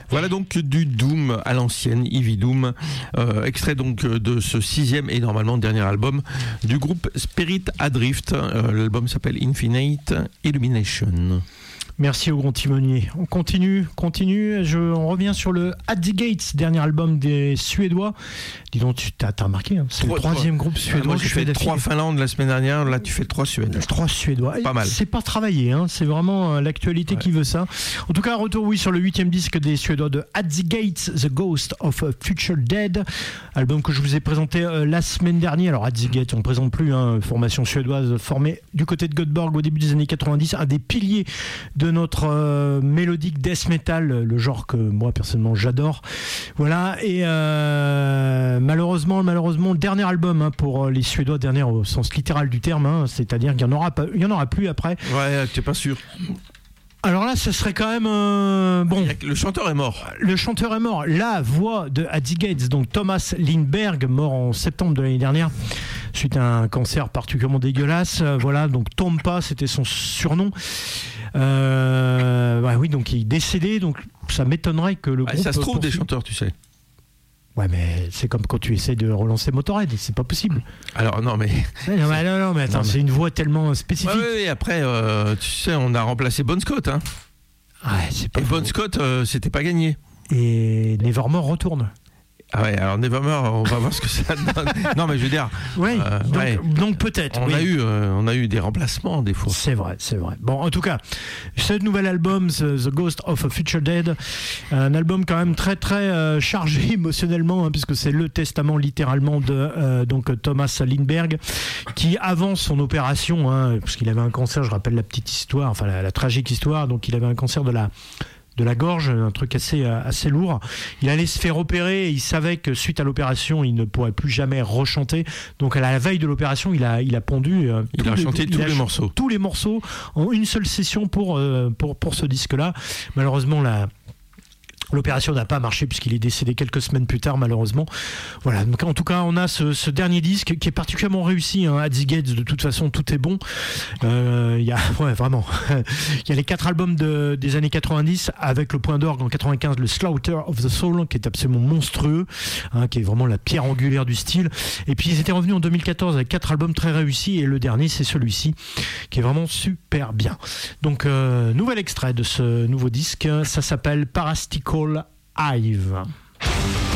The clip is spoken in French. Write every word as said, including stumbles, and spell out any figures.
Voilà donc du Doom à l'ancienne, Heavy Doom, euh, extrait donc de ce sixième et normalement dernier album du groupe Spirit Adrift. Euh, l'album s'appelle Infinite Illumination. Merci au grand timonier. On continue, continue. Je, on revient sur le At the Gates, dernier album des Suédois. Dis donc, tu t'as, t'as remarqué, hein, c'est trois, le troisième trois. groupe suédois. Ah, moi, j'ai fait trois Finlande la semaine dernière. Là, tu fais trois Suédois. Trois Suédois. Pas mal. C'est pas travaillé, hein, c'est vraiment l'actualité ouais. qui veut ça. En tout cas, retour, oui, sur le huitième disque des Suédois de At the Gates, The Ghost of Future Dead. Album que je vous ai présenté euh, la semaine dernière. Alors, At the Gates, on ne présente plus, hein, formation suédoise formée du côté de Göteborg au début des années quatre-vingt-dix. Un des piliers de notre euh, mélodique death metal, le genre que moi personnellement j'adore. Voilà, et euh, malheureusement, malheureusement, le dernier album hein, pour les Suédois, dernier au sens littéral du terme, hein, c'est-à-dire qu'il n'y en aura pas, il y en aura plus après. Ouais, t'es pas sûr. Alors là, ce serait quand même euh, bon. Le chanteur est mort. Le chanteur est mort. La voix de At the Gates, donc Thomas Lindberg, mort en septembre de l'année dernière suite à un cancer particulièrement dégueulasse. Euh, voilà, donc Tompa, c'était son surnom. Euh, bah oui, donc il est décédé. Donc ça m'étonnerait que le ah, groupe. Ça se trouve poursuit... des chanteurs, tu sais. Ouais, mais c'est comme quand tu essaies de relancer Motorhead, c'est pas possible. Alors non, mais non, mais non, non, mais attends, non, mais... c'est une voix tellement spécifique. Ouais, ouais, après, euh, tu sais, on a remplacé Bon Scott, hein. Ouais, c'est pas. Et Bon Scott, euh, c'était pas gagné. Et Nevermore retourne. Ah ouais, alors Nevermore, on va voir ce que ça donne. Non, mais je veux dire. Ouais, euh, donc, ouais. donc peut-être. On, oui. a eu, euh, on a eu des remplacements, des fois. C'est vrai, c'est vrai. Bon, en tout cas, ce nouvel album, The Ghost of a Future Dead, un album quand même très, très euh, chargé émotionnellement, hein, puisque c'est le testament littéralement de euh, donc, Thomas Lindberg, qui, avant son opération, hein, parce qu'il avait un cancer, je rappelle la petite histoire, enfin la, la tragique histoire, donc il avait un cancer de la. de la gorge, un truc assez, assez lourd. Il allait se faire opérer et il savait que suite à l'opération, il ne pourrait plus jamais rechanter. Donc à la veille de l'opération, il a, il a pondu... Euh, il a les, chanté il tous a les ch- morceaux. Tous les morceaux en une seule session pour, euh, pour, pour ce disque-là. Malheureusement, la... l'opération n'a pas marché puisqu'il est décédé quelques semaines plus tard, malheureusement. Voilà. Donc, en tout cas, on a ce, ce dernier disque qui est particulièrement réussi. Hein. At the Gates, de toute façon, tout est bon. Il euh, y a, ouais, vraiment. Il y a les quatre albums de, des années quatre-vingt-dix avec le point d'orgue en quatre-vingt-quinze, le Slaughter of the Soul, qui est absolument monstrueux, hein, qui est vraiment la pierre angulaire du style. Et puis, ils étaient revenus en deux mille quatorze avec quatre albums très réussis et le dernier, c'est celui-ci, qui est vraiment super bien. Donc, euh, nouvel extrait de ce nouveau disque. Ça s'appelle Parastical Hive.